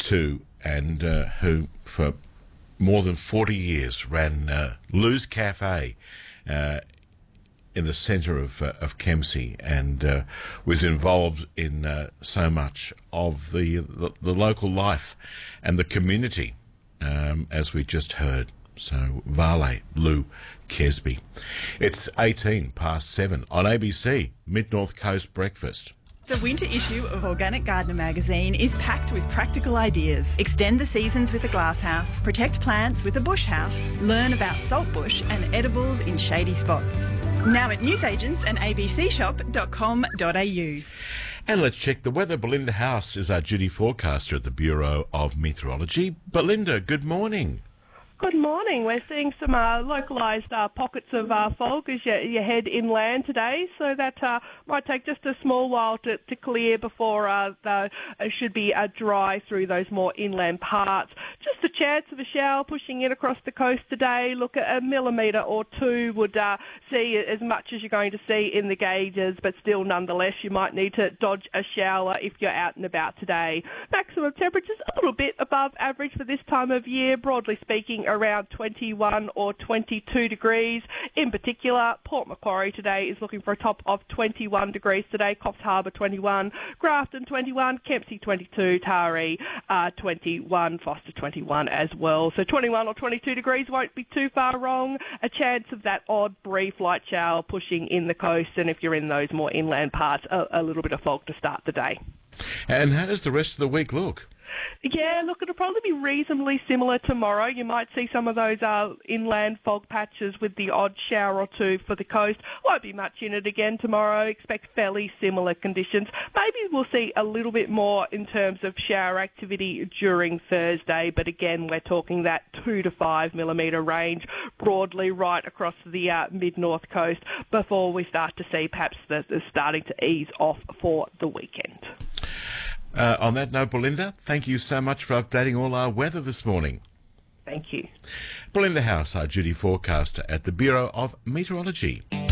too, and who for more than 40 years ran Lou's Cafe in the centre of Kempsey, and was involved in so much of the local life and the community, as we just heard. So, Vale, Lou Kesby. It's 7 on ABC, Mid-North Coast Breakfast. The winter issue of Organic Gardener magazine is packed with practical ideas. Extend the seasons with a glasshouse, protect plants with a bush house, learn about saltbush and edibles in shady spots. Now at newsagents and abcshop.com.au. And let's check the weather. Belinda House is our duty forecaster at the Bureau of Meteorology. Belinda, good morning. Good morning. We're seeing some localised pockets of fog as you head inland today, so that might take just a small while to clear before it should be dry through those more inland parts. Just a chance of a shower pushing in across the coast today. Look at a millimetre or two would see as much as you're going to see in the gauges, but still nonetheless you might need to dodge a shower if you're out and about today. Maximum temperatures a little bit above average for this time of year, broadly speaking around 21 or 22 degrees. In particular, Port Macquarie today is looking for a top of 21 degrees today, Coffs Harbour 21, Grafton 21, Kempsey 22, Taree 21, Foster 21 as well. So 21 or 22 degrees won't be too far wrong. A chance of that odd brief light shower pushing in the coast, and if you're in those more inland parts, a little bit of fog to start the day. And how does the rest of the week look? Yeah, look, it'll probably be reasonably similar tomorrow. You might see some of those inland fog patches with the odd shower or two for the coast. Won't be much in it again tomorrow. Expect fairly similar conditions. Maybe we'll see a little bit more in terms of shower activity during Thursday, but again, we're talking that 2 to 5 millimetre range broadly right across the mid-north coast before we start to see perhaps the starting to ease off for the weekend. On that note, Belinda, thank you so much for updating all our weather this morning. Thank you. Belinda House, our duty forecaster at the Bureau of Meteorology.